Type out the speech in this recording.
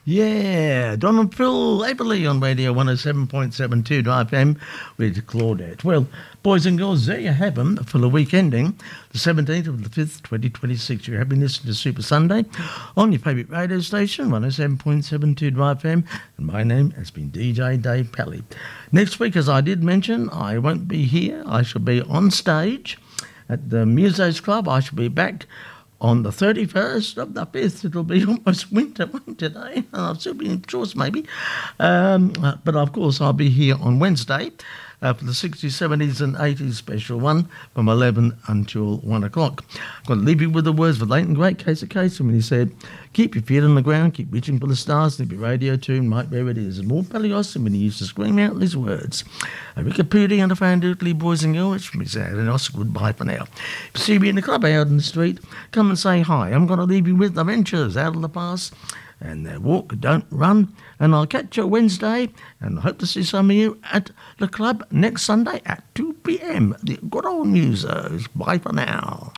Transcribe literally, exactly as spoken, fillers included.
Yeah, Don and Phil Aberley on Radio one oh seven point seven two Drive M with Claudette. Well, boys and girls, there you have them for the week ending, the seventeenth of the fifth, twenty twenty-six. You have been listening to Super Sunday on your favourite radio station, one oh seven point seven two Drive M, and my name has been D J Dave Pally. Next week, as I did mention, I won't be here. I shall be on stage at the Musos Club. I shall be back on the thirty-first of the fifth. It'll be almost winter today, and I'll still be in shorts maybe. Um, but of course, I'll be here on Wednesday uh, for the sixties, seventies, and eighties special one from eleven until one o'clock. I'm going to leave you with the words of the late and great Casey Kasem when he said, "Keep your feet on the ground, keep reaching for the stars, and if your radio tune might be where it is." And more Pally Austin when he used to scream out these words. A Wikipedia and a fan doodly, boys and girls, from his Ad and Oscar, goodbye for now. If you see me in the club out in the street, come and say hi. I'm going to leave you with the Ventures out of the past, and uh, walk, don't run. And I'll catch you Wednesday, and I hope to see some of you at the club next Sunday at two p.m. The good old Musos. Bye for now.